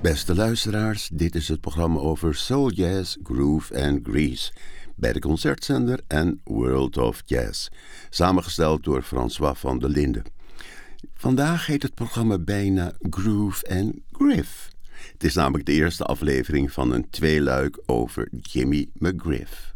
Beste luisteraars, dit is het programma over soul jazz, groove en grease bij de Concertzender en World of Jazz, samengesteld door François van der Linden. Vandaag heet het programma bijna Groove en Griff. Het is namelijk de eerste aflevering van een tweeluik over Jimmy McGriff.